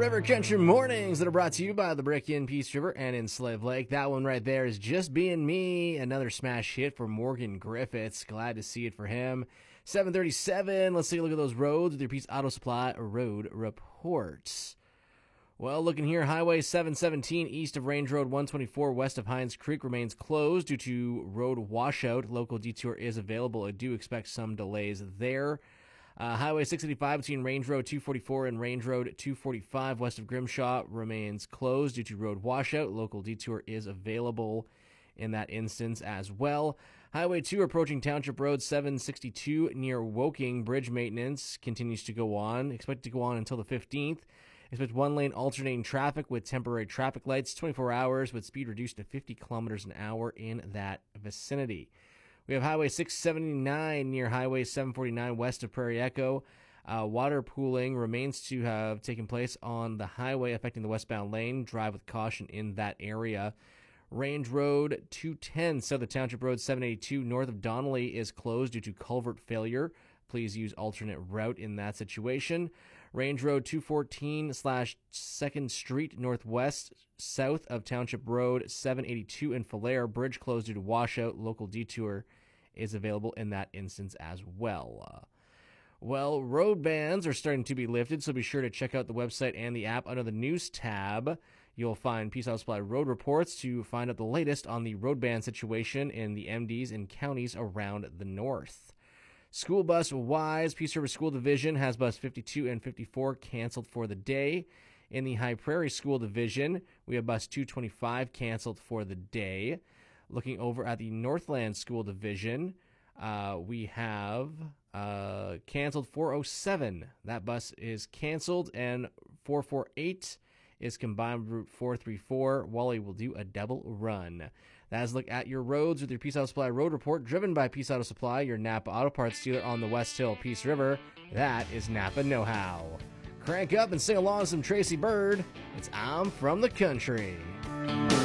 River Country Mornings that are brought to you by the Brick in Peace River and in Slave Lake. That one right there is Just Being Me, another smash hit for Morgan Griffiths. Glad to see it for him. 7:37, let's take a look at those roads with your Peace Auto Supply road reports. Well, looking here, Highway 717 east of Range Road 124 west of Hines Creek remains closed due to road washout. Local detour is available. I do expect some delays there. Highway 685 between Range Road 244 and Range Road 245 west of Grimshaw remains closed due to road washout. Local detour is available in that instance as well. Highway 2 approaching Township Road 762 near Woking. Bridge maintenance continues to go on. Expected to go on until the 15th. Expect one-lane alternating traffic with temporary traffic lights, 24 hours with speed reduced to 50 kilometers an hour in that vicinity. We have Highway 679 near Highway 749 west of Prairie Echo. Water pooling remains to have taken place on the highway affecting the westbound lane. Drive with caution in that area. Range Road 210 south of Township Road 782 north of Donnelly is closed due to culvert failure. Please use alternate route in that situation. Range Road 214/2nd Street Northwest, south of Township Road 782 in Falare. Bridge closed due to washout. Local detour is available in that instance as well. Well, road bans are starting to be lifted, so be sure to check out the website and the app under the News tab. You'll find Peace Auto Supply road reports to find out the latest on the road ban situation in the MDs and counties around the north. School bus wise, Peace River School Division has bus 52 and 54 canceled for the day. In the High Prairie School Division, we have bus 225 canceled for the day. Looking over at the Northland School Division, we have canceled 407. That bus is canceled, and 448 is combined with Route 434. Wally will do a double run. That is a look at your roads with your Peace Auto Supply road report, driven by Peace Auto Supply, your Napa Auto Parts dealer on the West Hill, Peace River. That is Napa Know-How. Crank up and sing along with some Tracy Bird. It's I'm From the Country.